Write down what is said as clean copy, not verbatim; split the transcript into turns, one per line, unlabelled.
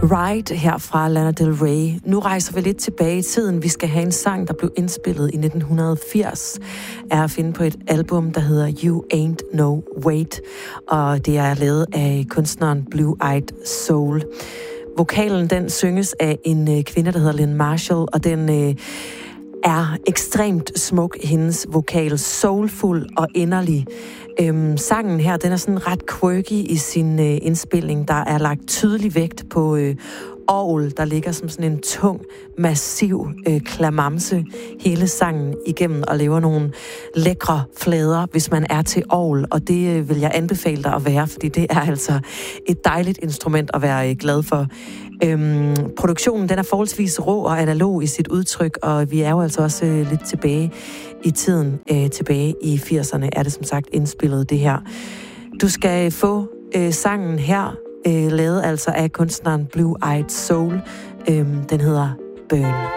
Ride her fra Lana Del Rey. Nu rejser vi lidt tilbage i tiden. Vi skal have en sang, der blev indspillet i 1980, er at finde på et album, der hedder You Ain't No Wait, og det er lavet af kunstneren Blue Eyed Soul. Vokalen, den synges af en kvinde, der hedder Lynn Marshall, og den er ekstremt smuk, hendes vokal, soulful og inderlig. Sangen her, den er sådan ret quirky i sin indspilning. Der er lagt tydelig vægt på orgel, der ligger som sådan en tung, massiv klamamse hele sangen igennem og laver nogle lækre flader, hvis man er til orgel, og det vil jeg anbefale dig at være, fordi det er altså et dejligt instrument at være glad for. Produktionen, den er forholdsvis rå og analog i sit udtryk, og vi er jo altså også lidt tilbage i tiden. Tilbage i 80'erne er det som sagt indspillet det her. Du skal få sangen her, lavet altså af kunstneren Blue Eyed Soul. Den hedder Burn.